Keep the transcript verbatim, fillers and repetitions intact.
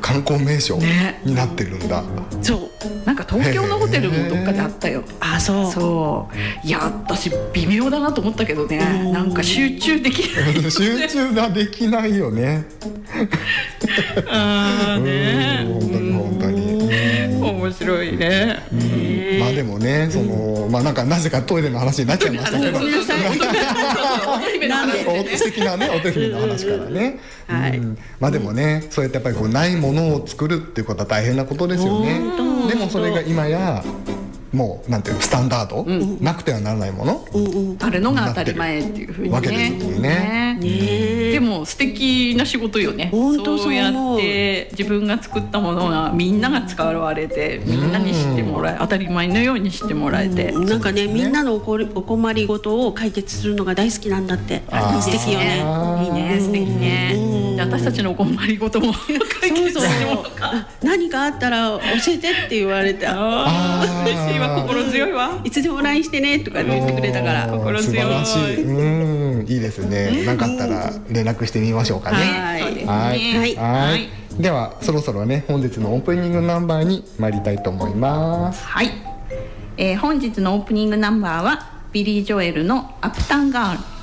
観光名所になってるんだ、ね、 そうなんか東京のホテルもどっかであったよ。 あ、そうそういや私微妙だなと思ったけどね、なんか集中できない集中ができないよねあーね本当に本当に面白いね、 うん、まあでもねその、まあなんかなぜかトイレの話になっちゃいましたけど、 ごめんなさい乙姫の話でね、 素敵なね乙姫の話からね、 はい、 うん、まあでもねそうやってやっぱりこうないものを作るっていうことは大変なことですよね。でもそれが今やもうなんていうスタンダード、うん、なくてはならないもの、 うんうん、あるのが当たり前っていうふうにね、 わけですよね。 ねでも素敵な仕事よね。そうやって自分が作ったものがみんなが使われてみんなに知ってもらえ、当たり前のように知ってもらえて、 うん、なんか ね, ねみんなのおこお困りごとを解決するのが大好きなんだって。素敵よね。 いいね、素敵ね、うん、私たちのお困りごとも解決してもらうか何かあったら教えてって言われて、 ああ嬉しいわ、心強いわ、 いつでも ライン してねとか言ってくれたから心強い。 素晴らしい、うん、いいですね。何かあったら連絡してみましょうかね。 はい、はい、 はいはい、ではそろそろね本日のオープニングナンバーに参りたいと思います。 はい、えー、本日のオープニングナンバーはビリー・ジョエルのアップタウンガール。